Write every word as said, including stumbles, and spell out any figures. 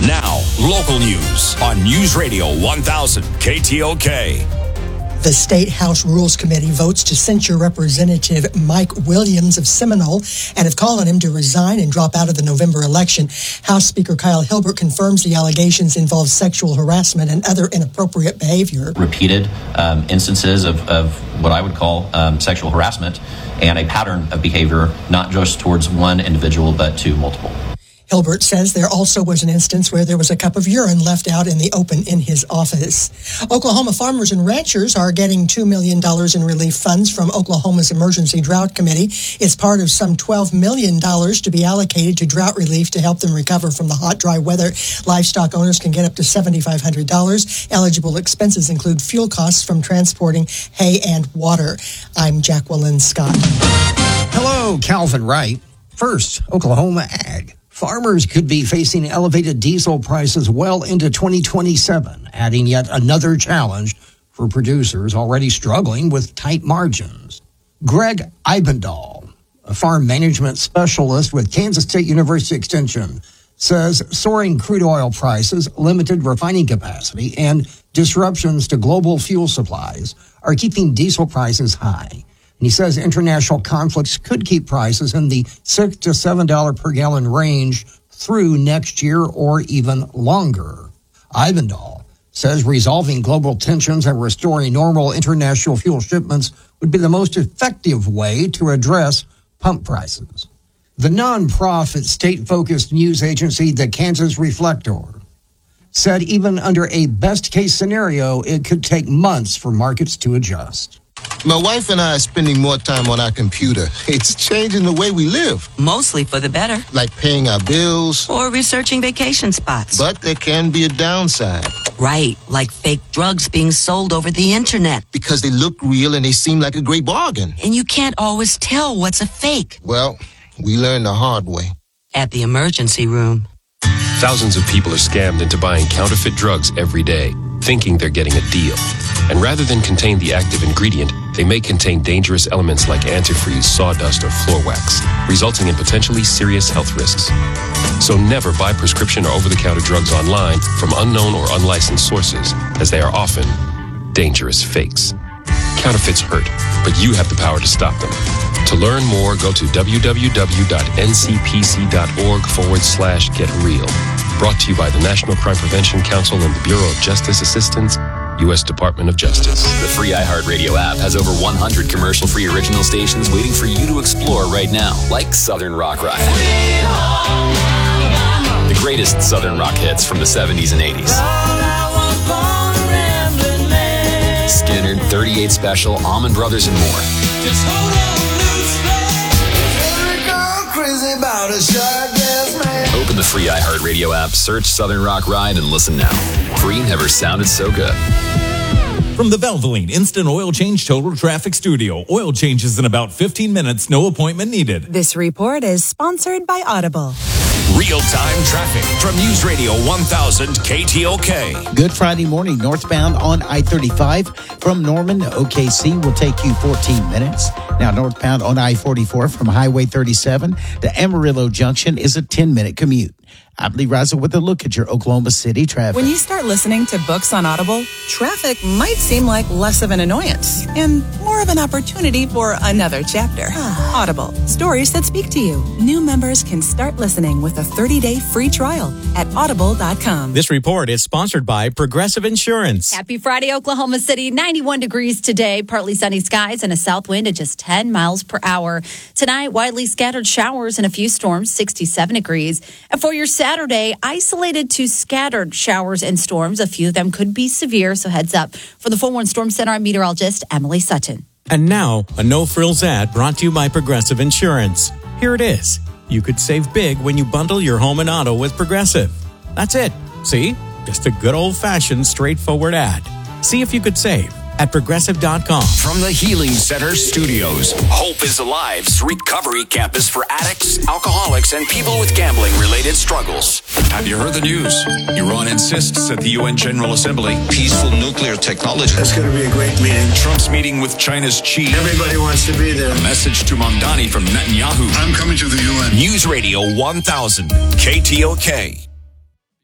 Now, local news on News Radio one thousand K T O K. The State House Rules Committee votes to censure Representative Mike Williams of Seminole and have called on him to resign and drop out of the November election. House Speaker Kyle Hilbert confirms the allegations involve sexual harassment and other inappropriate behavior. Repeated um, instances of, of what I would call um, sexual harassment and a pattern of behavior, not just towards one individual, but to multiple. Hilbert says there also was an instance where there was a cup of urine left out in the open in his office. Oklahoma farmers and ranchers are getting two million dollars in relief funds from Oklahoma's Emergency Drought Committee. It's part of some twelve million dollars to be allocated to drought relief to help them recover from the hot, dry weather. Livestock owners can get up to seven thousand five hundred dollars. Eligible expenses include fuel costs from transporting hay and water. I'm Jacqueline Scott. Hello, Calvin Wright. First, Oklahoma Ag. Farmers could be facing elevated diesel prices well into twenty twenty-seven, adding yet another challenge for producers already struggling with tight margins. Greg Eibendahl, a farm management specialist with Kansas State University Extension, says soaring crude oil prices, limited refining capacity, and disruptions to global fuel supplies are keeping diesel prices high. He says international conflicts could keep prices in the six to seven dollars per gallon range through next year or even longer. Eibendahl says resolving global tensions and restoring normal international fuel shipments would be the most effective way to address pump prices. The nonprofit state-focused news agency, the Kansas Reflector, said even under a best-case scenario, it could take months for markets to adjust. My wife and I are spending more time on our computer. It's changing the way we live. Mostly for the better. Like paying our bills. Or researching vacation spots. But there can be a downside. Right, like fake drugs being sold over the internet. Because they look real and they seem like a great bargain. And you can't always tell what's a fake. Well, we learned the hard way. At the emergency room. Thousands of people are scammed into buying counterfeit drugs every day, thinking they're getting a deal. And rather than contain the active ingredient, they may contain dangerous elements like antifreeze, sawdust, or floor wax, resulting in potentially serious health risks. So never buy prescription or over-the-counter drugs online from unknown or unlicensed sources, as they are often dangerous fakes. Counterfeits hurt, but you have the power to stop them. To learn more, go to www.ncpc.org forward slash get real. Brought to you by the National Crime Prevention Council and the Bureau of Justice Assistance, U S Department of Justice. The free iHeartRadio app has over one hundred commercial-free original stations waiting for you to explore right now, like Southern Rock Ride. The greatest Southern rock hits from the seventies and eighties. Skinner, thirty-eight Special, Allman Brothers, and more. Just hold on, crazy about a shark, yes, man. Open the free iHeartRadio app, search Southern Rock Ride, and listen now. Free never sounded so good. From the Valvoline Instant Oil Change Total Traffic Studio. Oil changes in about fifteen minutes, no appointment needed. This report is sponsored by Audible. Real-time traffic from News Radio one thousand K T O K. Good Friday morning, northbound on I thirty-five from Norman to O K C will take you fourteen minutes. Now northbound on I forty-four from Highway thirty-seven to Amarillo Junction is a ten-minute commute. I'm Lee Raza with a look at your Oklahoma City traffic. When you start listening to books on Audible, traffic might seem like less of an annoyance and more of an opportunity for another chapter. Audible, stories that speak to you. New members can start listening with a thirty-day free trial at audible dot com. This report is sponsored by Progressive Insurance. Happy Friday, Oklahoma City. ninety-one degrees today, partly sunny skies and a south wind at just ten miles per hour. Tonight, widely scattered showers and a few storms, sixty-seven degrees. And for your Saturday, isolated to scattered showers and storms. A few of them could be severe, so heads up. For the four one Storm Center, I'm meteorologist Emily Sutton. And now, a no-frills ad brought to you by Progressive Insurance. Here it is. You could save big when you bundle your home and auto with Progressive. That's it. See? Just a good old-fashioned, straightforward ad. See if you could save at progressive dot com. From the Healing Center Studios, Hope is Alive's recovery campus for addicts, alcoholics, and people with gambling-related struggles. Have you heard the news? Iran insists at the U N General Assembly. Peaceful nuclear technology. That's going to be a great meeting. Trump's meeting with China's Xi. Everybody wants to be there. A message to Mamdani from Netanyahu. I'm coming to the U N. News Radio one thousand, K T O K.